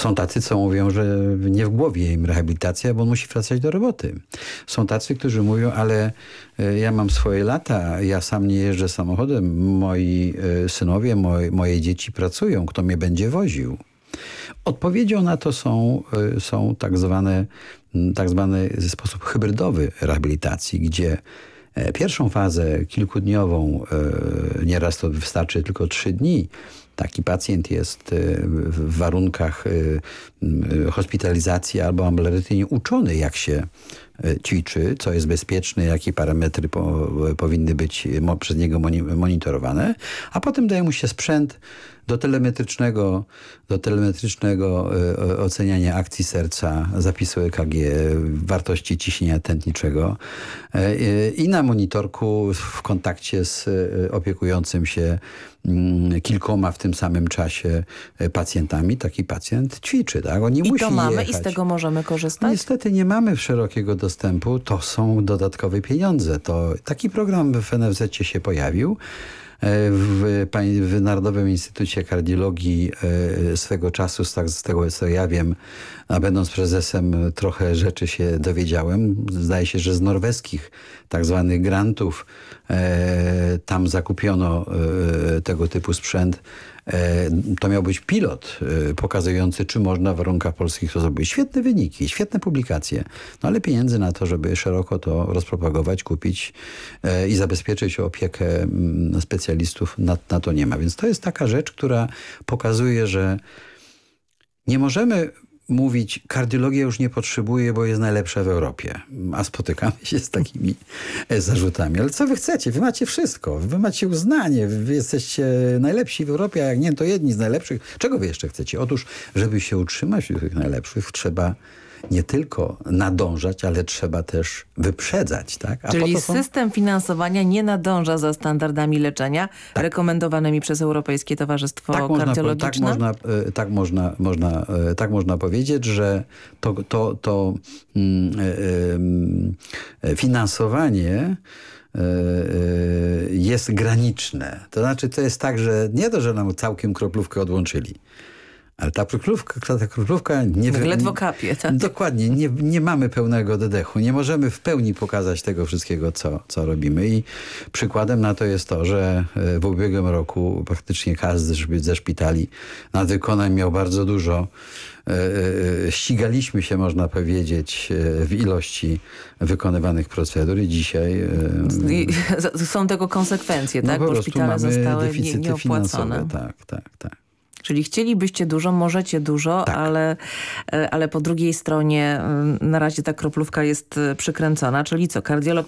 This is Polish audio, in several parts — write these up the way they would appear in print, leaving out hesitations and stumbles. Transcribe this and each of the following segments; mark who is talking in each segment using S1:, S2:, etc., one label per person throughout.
S1: Są tacy, co mówią, że nie w głowie im rehabilitacja, bo on musi wracać do roboty. Są tacy, którzy mówią, ale ja mam swoje lata, ja sam nie jeżdżę samochodem, moi synowie, moje dzieci pracują, kto mnie będzie woził? Odpowiedzią na to są tak zwany sposób hybrydowy rehabilitacji, gdzie pierwszą fazę kilkudniową, nieraz to wystarczy tylko 3 dni, taki pacjent jest w warunkach hospitalizacji albo ambulatoryjnie uczony, jak się ćwiczy, co jest bezpieczne, jakie parametry powinny być przez niego monitorowane, a potem daje mu się sprzęt do telemetrycznego oceniania akcji serca, zapisu EKG, wartości ciśnienia tętniczego i na monitorku w kontakcie z opiekującym się kilkoma w tym samym czasie pacjentami taki pacjent ćwiczy. Tak? On nie musi
S2: to mamy
S1: jechać.
S2: I z tego możemy korzystać?
S1: Niestety nie mamy szerokiego dostępu. To są dodatkowe pieniądze. Taki program w NFZ się pojawił. W Narodowym Instytucie Kardiologii swego czasu, z tego co ja wiem, a będąc prezesem, trochę rzeczy się dowiedziałem. Zdaje się, że z norweskich tak zwanych grantów tam zakupiono tego typu sprzęt. To miał być pilot pokazujący, czy można w warunkach polskich to zrobić. Świetne wyniki, świetne publikacje, no ale pieniędzy na to, żeby szeroko to rozpropagować, kupić i zabezpieczyć opiekę specjalistów, na to nie ma. Więc to jest taka rzecz, która pokazuje, że nie możemy mówić, kardiologia już nie potrzebuje, bo jest najlepsza w Europie. A spotykamy się z takimi zarzutami. Ale co wy chcecie? Wy macie wszystko. Wy macie uznanie. Wy jesteście najlepsi w Europie, a jak nie, to jedni z najlepszych. Czego wy jeszcze chcecie? Otóż, żeby się utrzymać wśród tych najlepszych, trzeba nie tylko nadążać, ale trzeba też wyprzedzać. Tak?
S2: Czyli system finansowania nie nadąża za standardami leczenia rekomendowanymi przez Europejskie Towarzystwo Kardiologiczne?
S1: Tak można powiedzieć, że to finansowanie jest graniczne. To znaczy, to jest tak, że nie to, że nam całkiem kroplówkę odłączyli. Ale ta kroplówka
S2: ledwo kapie, tak?
S1: Dokładnie. Nie mamy pełnego oddechu. Nie możemy w pełni pokazać tego wszystkiego, co robimy. I przykładem na to jest to, że w ubiegłym roku praktycznie każdy ze szpitali nadwykonań miał bardzo dużo. Ścigaliśmy się, można powiedzieć, w ilości wykonywanych procedur i dzisiaj...
S2: Są tego konsekwencje, tak?
S1: Bo
S2: szpitale zostały nieopłacone.
S1: Tak.
S2: Czyli chcielibyście dużo, możecie dużo,
S1: tak.
S2: ale po drugiej stronie na razie ta kroplówka jest przykręcona. Czyli co? Kardiolog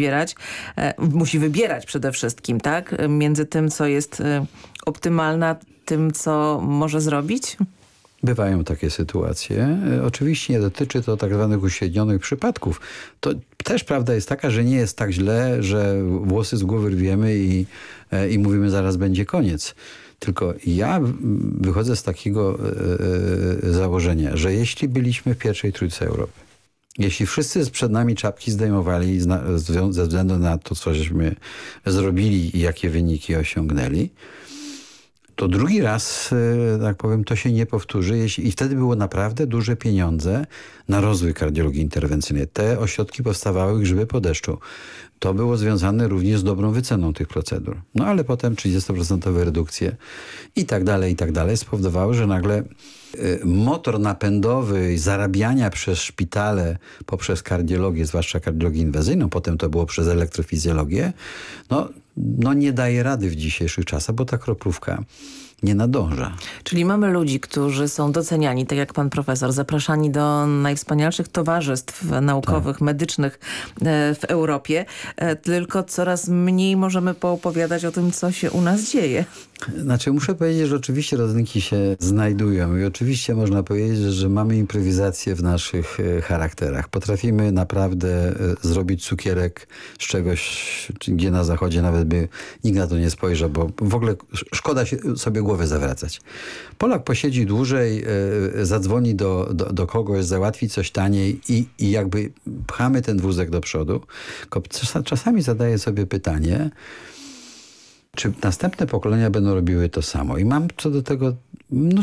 S2: musi wybierać przede wszystkim, tak? Między tym, co jest optymalne, a tym, co może zrobić?
S1: Bywają takie sytuacje. Oczywiście nie dotyczy to tak zwanych uśrednionych przypadków. To też prawda jest taka, że nie jest tak źle, że włosy z głowy rwiemy i mówimy, zaraz będzie koniec. Tylko ja wychodzę z takiego założenia, że jeśli byliśmy w pierwszej trójce Europy, jeśli wszyscy przed nami czapki zdejmowali ze względu na to, co żeśmy zrobili i jakie wyniki osiągnęli, to drugi raz, tak powiem, to się nie powtórzy. I wtedy było naprawdę duże pieniądze na rozwój kardiologii interwencyjnej. Te ośrodki powstawały grzyby po deszczu. To było związane również z dobrą wyceną tych procedur. No ale potem 30% redukcje i tak dalej spowodowały, że nagle motor napędowy zarabiania przez szpitale poprzez kardiologię, zwłaszcza kardiologię inwazyjną, potem to było przez elektrofizjologię, no nie daje rady w dzisiejszych czasach, bo ta kroplówka nie nadąża.
S2: Czyli mamy ludzi, którzy są doceniani, tak jak pan profesor, zapraszani do najwspanialszych towarzystw naukowych, medycznych w Europie, tylko coraz mniej możemy poopowiadać o tym, co się u nas dzieje.
S1: Znaczy muszę powiedzieć, że oczywiście rodzynki się znajdują i oczywiście można powiedzieć, że mamy improwizację w naszych charakterach. Potrafimy naprawdę zrobić cukierek z czegoś, gdzie na zachodzie nawet by nikt na to nie spojrzał, bo w ogóle szkoda się sobie głowę zawracać. Polak posiedzi dłużej, zadzwoni do kogoś, załatwi coś taniej i jakby pchamy ten wózek do przodu. Czasami zadaję sobie pytanie, czy następne pokolenia będą robiły to samo? I mam co do tego